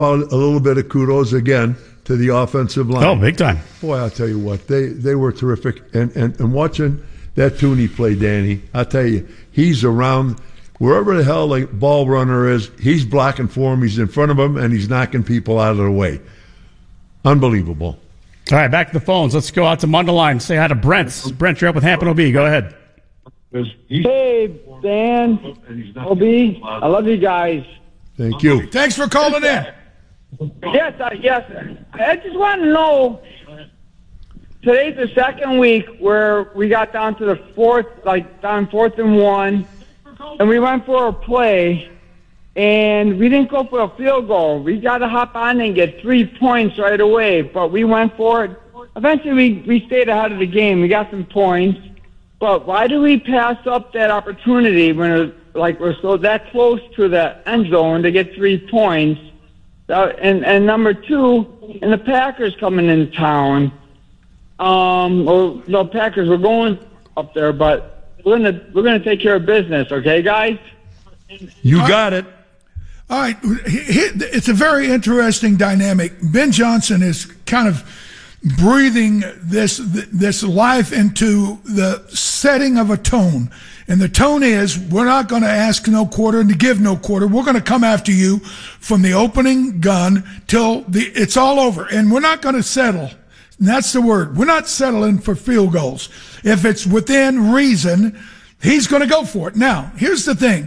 a little bit of kudos again to the offensive line. Oh, big time. Boy, I'll tell you what, they were terrific. And watching that Tooney play, Danny, I'll tell you, he's around wherever the hell the ball runner is, he's blocking for him, he's in front of him, and he's knocking people out of the way. Unbelievable. All right, back to the phones. Let's go out to Mundelein. Say hi to Brent. Brent, you're up with Hampton OB. Go ahead. Hey, Dan, OB, I love you guys. Thank you. Thanks for calling in. Yes. I just want to know, today's the second week where we got down to the fourth and 1, and we went for a play, and we didn't go for a field goal. We got to hop on and get 3 points right away, but we went for it. Eventually, we stayed ahead of the game. We got some points, but why do we pass up that opportunity when we're so that close to the end zone to get 3 points? And number two, and the Packers coming in town. The Packers were going up there, but we're gonna take care of business, okay, guys? You got it. All right, it's a very interesting dynamic. Ben Johnson is kind of breathing this life into the setting of a tone. And the tone is, we're not going to ask no quarter and to give no quarter. We're going to come after you from the opening gun till it's all over. And we're not going to settle. And that's the word. We're not settling for field goals. If it's within reason, he's going to go for it. Now, here's the thing.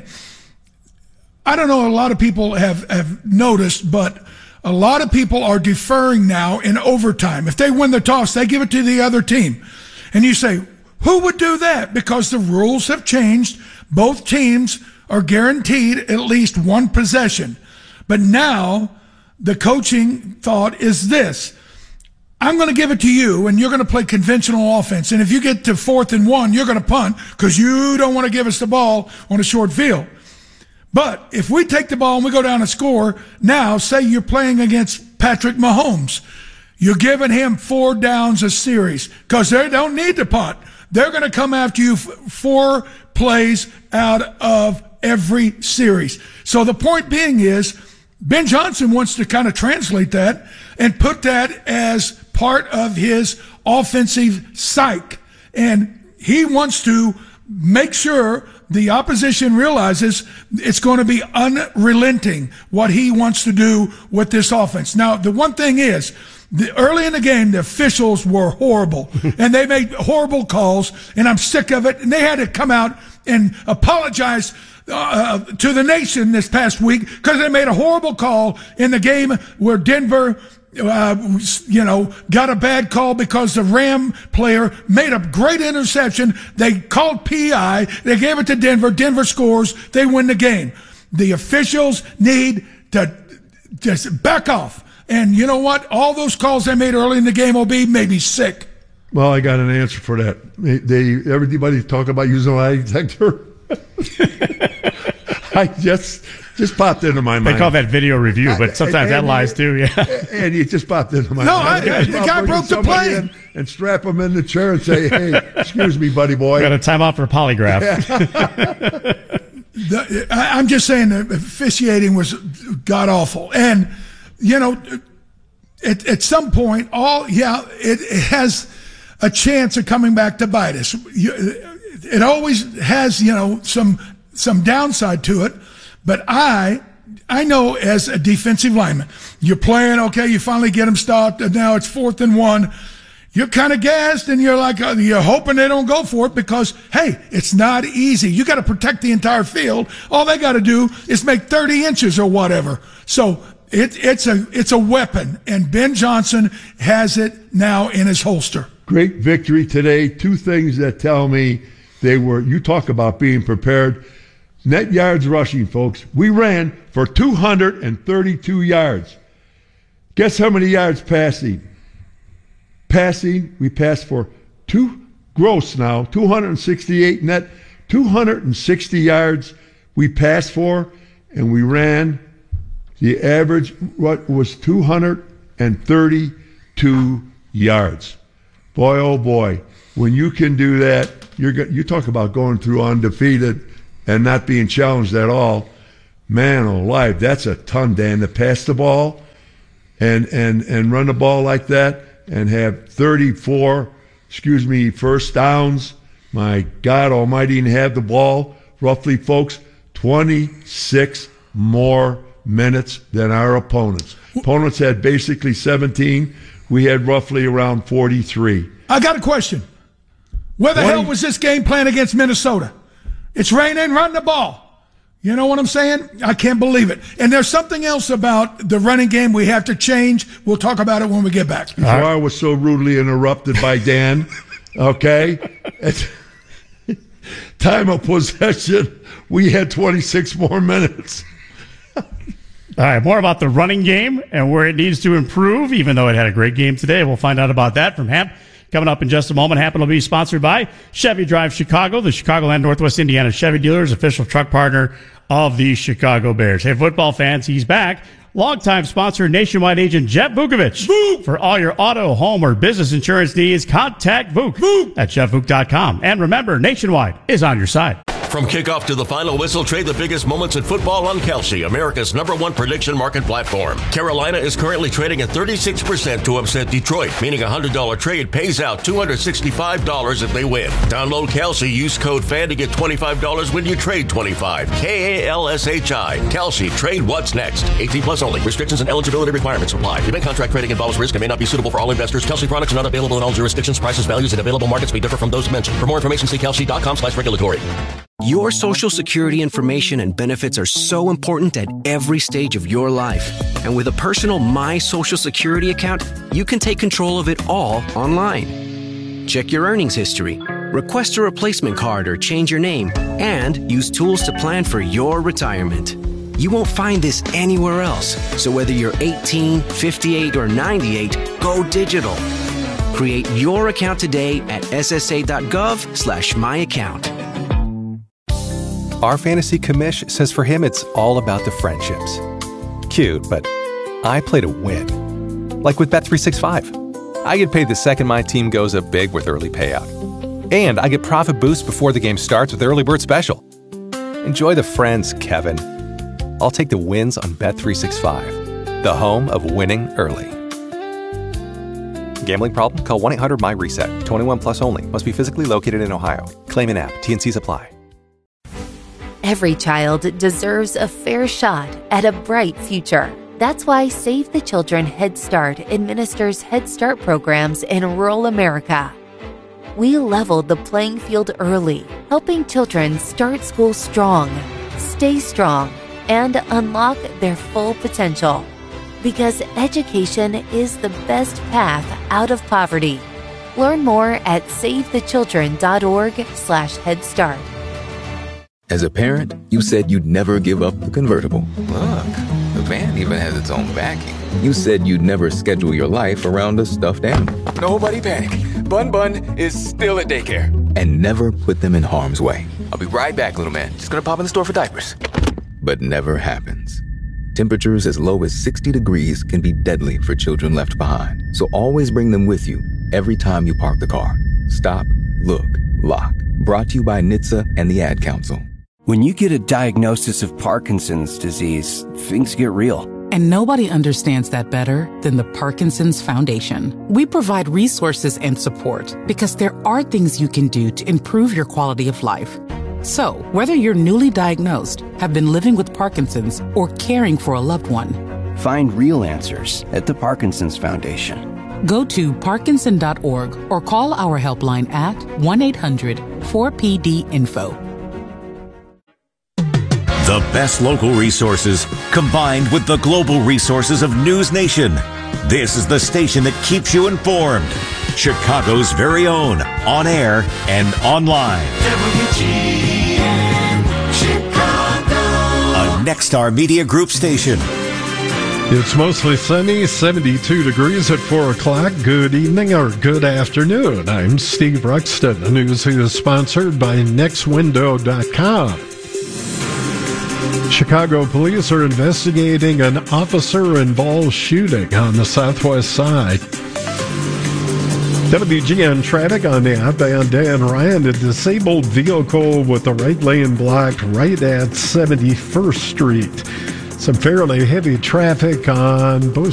I don't know, a lot of people have noticed, but a lot of people are deferring now in overtime. If they win the toss, they give it to the other team. And you say, who would do that? Because the rules have changed. Both teams are guaranteed at least one possession. But now the coaching thought is this. I'm going to give it to you, and you're going to play conventional offense. And if you get to 4th and 1, you're going to punt because you don't want to give us the ball on a short field. But if we take the ball and we go down and score, now say you're playing against Patrick Mahomes. You're giving him 4 downs a series because they don't need to punt. They're going to come after you 4 plays out of every series. So the point being is Ben Johnson wants to kind of translate that and put that as part of his offensive psyche. And he wants to make sure the opposition realizes it's going to be unrelenting what he wants to do with this offense. Now, the one thing is, early in the game, the officials were horrible, and they made horrible calls, and I'm sick of it. And they had to come out and apologize to the nation this past week because they made a horrible call in the game where Denver got a bad call because the Ram player made a great interception. They called PI. They gave it to Denver. Denver scores. They win the game. The officials need to just back off. And you know what? All those calls they made early in the game, OB, made me sick. Well, I got an answer for that. Everybody talk about using a lie detector. I just popped into my mind. They call that video review, but sometimes that lies too. Yeah, and it just popped into my mind. No, the guy broke the plane. And strap him in the chair and say, "Hey, excuse me, buddy boy. Got a timeout for a polygraph." I'm just saying the officiating was god awful, and at some point, it has a chance of coming back to bite us. It always has, some downside to it. But I know as a defensive lineman, you're playing, okay, you finally get them stopped, and now it's 4th and 1. You're kind of gassed, and you're like, you're hoping they don't go for it because, hey, it's not easy. You got to protect the entire field. All they got to do is make 30 inches or whatever. So it's a weapon, and Ben Johnson has it now in his holster. Great victory today. 2 things that tell me you talk about being prepared. Net yards rushing, folks. We ran for 232 yards. Guess how many yards passing? We passed for 268 net, 260 yards we passed for, and we ran the average, what was 232 yards. Boy, oh boy, when you can do that, you talk about going through undefeated and not being challenged at all. Man alive, that's a ton, Dan, to pass the ball and run the ball like that and have 34, first downs, my God almighty, and have the ball, roughly, folks, 26 more minutes than our opponents. Opponents had basically 17. We had roughly around 43. I got a question. Where the hell was this game plan against Minnesota? It's raining, run the ball. You know what I'm saying? I can't believe it. And there's something else about the running game we have to change. We'll talk about it when we get back. Before I was so rudely interrupted by Dan, okay? Time of possession, we had 26 more minutes. All right, more about the running game and where it needs to improve, even though it had a great game today. We'll find out about that from Hamp. Coming up in just a moment, Hamp will be sponsored by Chevy Drive Chicago, the Chicagoland Northwest Indiana Chevy dealers, official truck partner of the Chicago Bears. Hey, football fans, he's back. Longtime sponsor, Nationwide agent Jeff Vukovich. For all your auto, home, or business insurance needs, contact Vuk at jeffvuk.com. And remember, Nationwide is on your side. From kickoff to the final whistle, trade the biggest moments in football on Kalshi, America's #1 prediction market platform. Carolina is currently trading at 36% to upset Detroit, meaning a $100 trade pays out $265 if they win. Download Kalshi, use code FAN to get $25 when you trade $25. Kalshi. Kalshi, trade what's next. 18 plus only. Restrictions and eligibility requirements apply. Event contract trading involves risk and may not be suitable for all investors. Kalshi products are not available in all jurisdictions. Prices, values, and available markets may differ from those mentioned. For more information, see kalshi.com/regulatory. Your Social Security information and benefits are so important at every stage of your life. And with a personal My Social Security account, you can take control of it all online. Check your earnings history, request a replacement card or change your name, and use tools to plan for your retirement. You won't find this anywhere else. So whether you're 18, 58, or 98, go digital. Create your account today at ssa.gov/myaccount. Our fantasy commish says for him it's all about the friendships. Cute, but I play to win. Like with Bet365. I get paid the second my team goes up big with early payout. And I get profit boost before the game starts with Early Bird Special. Enjoy the friends, Kevin. I'll take the wins on Bet365, the home of winning early. Gambling problem? Call 1-800-MY-RESET. 21 plus only. Must be physically located in Ohio. Claim in app. T&Cs apply. Every child deserves a fair shot at a bright future. That's why Save the Children Head Start administers Head Start programs in rural America. We leveled the playing field early, helping children start school strong, stay strong, and unlock their full potential. Because education is the best path out of poverty. Learn more at savethechildren.org/headstart. As a parent, you said you'd never give up the convertible. Look, the van even has its own backing. You said you'd never schedule your life around a stuffed animal. Nobody panic. Bun is still at daycare. And never put them in harm's way. I'll be right back, little man. Just gonna pop in the store for diapers. But never happens. Temperatures as low as 60 degrees can be deadly for children left behind. So always bring them with you every time you park the car. Stop, look, lock. Brought to you by NHTSA and the Ad Council. When you get a diagnosis of Parkinson's disease, things get real. And nobody understands that better than the Parkinson's Foundation. We provide resources and support because there are things you can do to improve your quality of life. So, whether you're newly diagnosed, have been living with Parkinson's, or caring for a loved one, find real answers at the Parkinson's Foundation. Go to parkinson.org or call our helpline at 1-800-4PD-INFO. The best local resources combined with the global resources of News Nation. This is the station that keeps you informed. Chicago's very own, on air and online. WGN Chicago. A Nexstar Media Group station. It's mostly sunny, 72 degrees at 4 o'clock. Good evening or good afternoon. I'm Steve Ruxton. The news is sponsored by NextWindow.com. Chicago police are investigating an officer-involved shooting on the southwest side. WGN traffic on the outbound Dan Ryan, a disabled vehicle with the right lane blocked right at 71st Street. Some fairly heavy traffic on both